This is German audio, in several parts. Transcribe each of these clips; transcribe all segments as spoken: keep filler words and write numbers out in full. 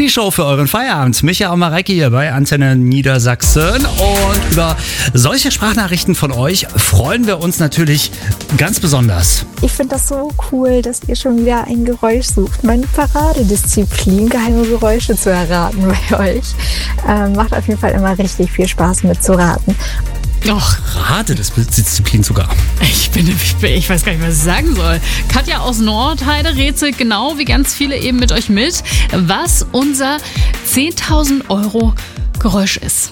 Die Show für euren Feierabend. Micha und Mareike hier bei Antenne Niedersachsen. Und über solche Sprachnachrichten von euch freuen wir uns natürlich ganz besonders. Ich finde das so cool, dass ihr schon wieder ein Geräusch sucht. Meine Paradedisziplin, geheime Geräusche zu erraten bei euch. Ähm, macht auf jeden Fall immer richtig viel Spaß mitzuraten. Ach, Rate das Disziplin sogar. Ich bin, ich bin, ich weiß gar nicht, was ich sagen soll. Katja aus Nordheide rätselt genau wie ganz viele eben mit euch mit, was unser zehntausend Euro Geräusch ist.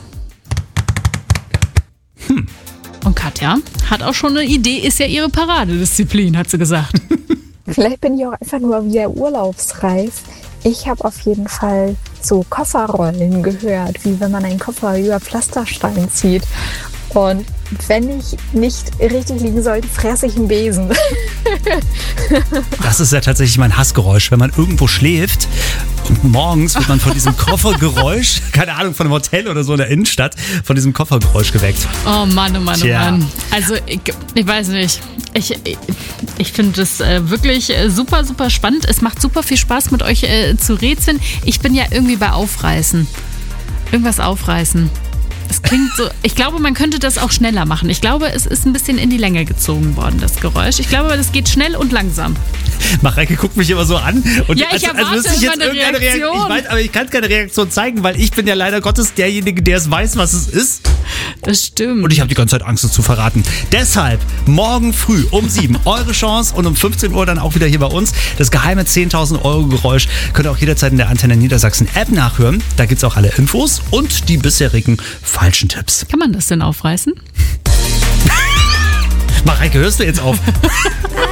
Hm. Und Katja hat auch schon eine Idee, ist ja ihre Paradedisziplin, hat sie gesagt. Vielleicht bin ich auch einfach nur wieder urlaubsreif. Ich habe auf jeden Fall so Kofferrollen gehört, wie wenn man einen Koffer über Pflasterstein zieht. Und wenn ich nicht richtig liegen sollte, fresse ich einen Besen. Das ist ja tatsächlich mein Hassgeräusch, wenn man irgendwo schläft und morgens wird man von diesem Koffergeräusch, keine Ahnung, von einem Hotel oder so in der Innenstadt, von diesem Koffergeräusch geweckt. Oh Mann, oh Mann, Tja. oh Mann. Also ich, ich weiß nicht. Ich, ich, ich finde das äh, wirklich äh, super, super spannend. Es macht super viel Spaß mit euch äh, zu rätseln. Ich bin ja irgendwie bei Aufreißen. Irgendwas aufreißen. Es klingt so, ich glaube, man könnte das auch schneller machen. Ich glaube, es ist ein bisschen in die Länge gezogen worden, das Geräusch. Ich glaube, das geht schnell und langsam. Mareike guckt mich immer so an. Und Ja, ich erwarte müsste ich immer eine irgendeine Reaktion. Ich weiß, aber ich kann keine Reaktion zeigen, weil ich bin ja leider Gottes derjenige, der es weiß, was es ist. Das stimmt. Und ich habe die ganze Zeit Angst, es zu verraten. Deshalb morgen früh um sieben eure Chance und um fünfzehn Uhr dann auch wieder hier bei uns. Das geheime zehntausend Euro Geräusch könnt ihr auch jederzeit in der Antenne Niedersachsen App nachhören. Da gibt's auch alle Infos und die bisherigen falschen Tipps. Kann man das denn aufreißen? Mareike, hörst du jetzt auf?